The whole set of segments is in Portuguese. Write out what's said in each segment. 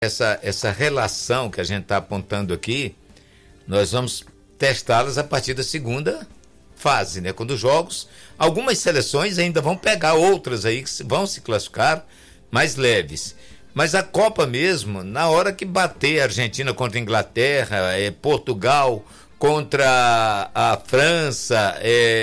essa relação que a gente está apontando aqui, nós vamos testá-las a partir da segunda fase, né? Quando os jogos, algumas seleções ainda vão pegar outras aí que vão se classificar mais leves. Mas a Copa mesmo, na hora que bater a Argentina contra a Inglaterra, Portugal contra a França,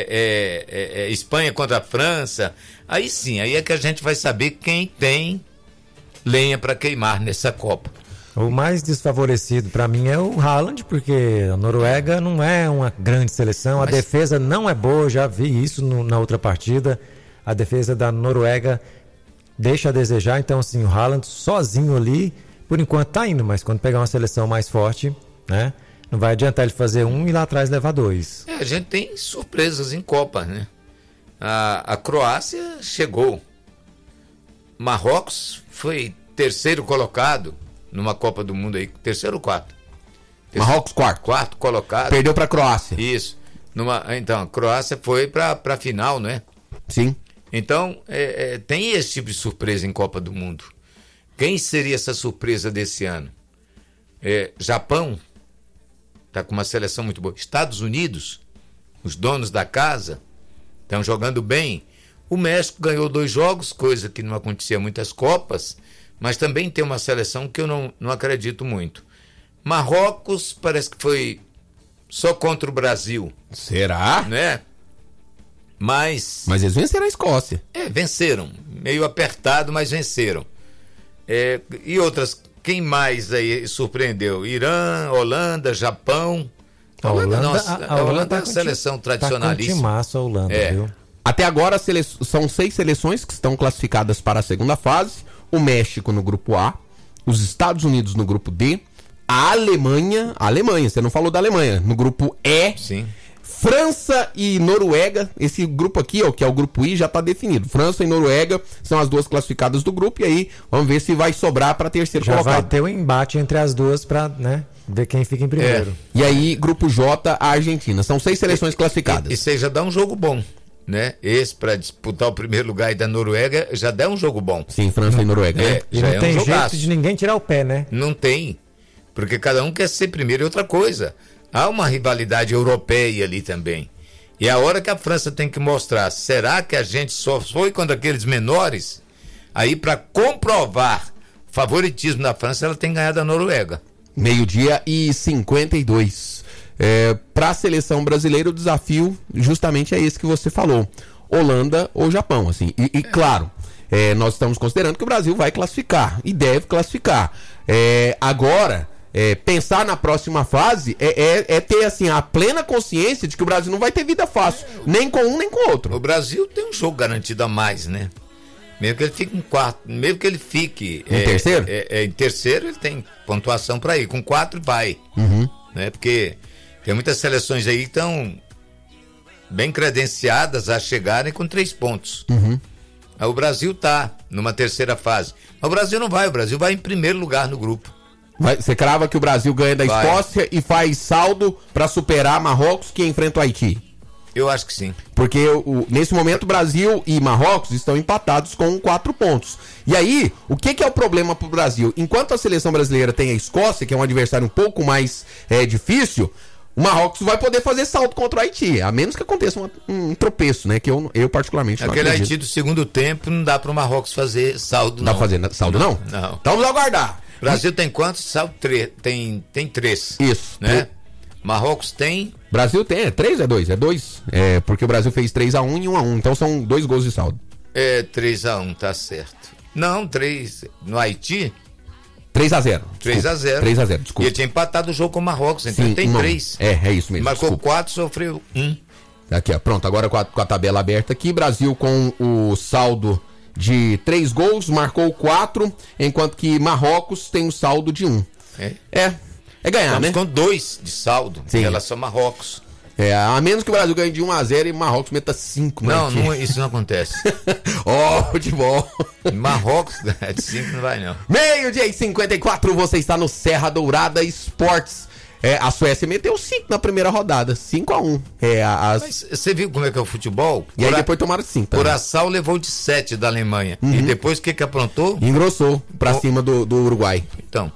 Espanha contra a França, aí sim, aí é que a gente vai saber quem tem lenha para queimar nessa Copa. O mais desfavorecido para mim é o Haaland, porque a Noruega não é uma grande seleção, a defesa não é boa, já vi isso na outra partida, a defesa da Noruega deixa a desejar, então assim, o Haaland sozinho ali, por enquanto tá indo, mas quando pegar uma seleção mais forte, né, não vai adiantar ele fazer um e lá atrás levar dois. A gente tem surpresas em Copa, né? A Croácia chegou, Marrocos foi terceiro colocado numa Copa do Mundo aí, terceiro ou quarto? Marrocos quarto colocado. Perdeu pra Croácia. Isso. Então, a Croácia foi pra final, né? Sim. Então, tem esse tipo de surpresa em Copa do Mundo. Quem seria essa surpresa desse ano? Japão, tá com uma seleção muito boa. Estados Unidos, os donos da casa, estão jogando bem. O México ganhou 2 jogos, coisa que não acontecia em muitas Copas, mas também tem uma seleção que eu não acredito muito. Marrocos parece que foi só contra o Brasil. Será? Né? Mas eles venceram a Escócia. Venceram. Meio apertado, mas venceram. E outras, quem mais aí surpreendeu? Irã, Holanda, Japão. A Holanda é uma seleção tradicionalíssima. Tá com timaço a Holanda, viu? Até agora são 6 seleções que estão classificadas para a segunda fase. O México no grupo A, os Estados Unidos no grupo D, a Alemanha, você não falou da Alemanha, no grupo E. Sim. França e Noruega, esse grupo aqui, ó, que é o grupo I, já está definido. França e Noruega são as 2 classificadas do grupo, e aí vamos ver se vai sobrar para terceiro colocado. Já vai ter um embate entre as duas para, né, ver quem fica em primeiro. E aí, grupo J, a Argentina. São 6 seleções classificadas. E você já dá um jogo bom, né? Esse para disputar o primeiro lugar aí da Noruega já dá um jogo bom. Sim, França e Noruega, né? E não tem jeito de ninguém tirar o pé, né? Não tem, porque cada um quer ser primeiro. E outra coisa, há uma rivalidade europeia ali também. E a hora que a França tem que mostrar, será que a gente só foi contra aqueles menores? Aí, para comprovar o favoritismo da França, ela tem ganhado a Noruega. 12:52. Para a seleção brasileira, o desafio justamente é esse que você falou: Holanda ou Japão, assim. E claro, nós estamos considerando que o Brasil vai classificar e deve classificar. Agora, pensar na próxima fase é ter assim a plena consciência de que o Brasil não vai ter vida fácil, nem com um nem com o outro. O Brasil tem um jogo garantido a mais, né? Mesmo que ele fique em quarto, mesmo que ele fique em terceiro? Em terceiro, ele tem pontuação para ir. Com 4 vai. Né? Porque tem muitas seleções aí que estão bem credenciadas a chegarem com 3 pontos. O Brasil tá numa terceira fase. Mas o Brasil não vai, o Brasil vai em primeiro lugar no grupo. Você crava que o Brasil ganha da Escócia e faz saldo para superar Marrocos, que enfrenta o Haiti? Eu acho que sim. Porque nesse momento o Brasil e Marrocos estão empatados com 4 pontos. E aí, o que é o problema pro Brasil? Enquanto a seleção brasileira tem a Escócia, que é um adversário um pouco mais difícil, o Marrocos vai poder fazer saldo contra o Haiti, a menos que aconteça um tropeço, né? Que eu particularmente não acredito. Aquele Haiti do segundo tempo não dá pro Marrocos fazer saldo, não. Dá pra fazer saldo, não? Não. Então vamos aguardar. O Brasil tem quantos? Saldo 3. Tem 3. Isso. Né? Marrocos tem... Brasil tem, 3 é 2? É 2. Porque o Brasil fez 3-1 e 1-1. Então são 2 gols de saldo. 3-1, tá certo. Não, 3. No Haiti... 3-0. 3-0. 3-0, desculpa. E ele tinha empatado o jogo com o Marrocos, então ele tem 3. É isso mesmo. Marcou desculpa. 4, sofreu 1. Aqui, ó, pronto, agora com a tabela aberta aqui, Brasil com o saldo de 3 gols, marcou 4, enquanto que Marrocos tem o saldo de 1. É ganhar, Estamos né? com 2 de saldo em relação a Marrocos. A menos que o Brasil ganhe de 1-0 e Marrocos meta 5. Não, isso não acontece. Futebol. Marrocos de 5 não vai, não. 12:54, você está no Serra Dourada Esportes. A Suécia meteu 5 na primeira rodada, 5-1. Mas você viu como é que é o futebol? E aí depois tomaram 5. Curaçao levou de 7 da Alemanha. E depois o que aprontou? Engrossou pra cima do Uruguai. Então,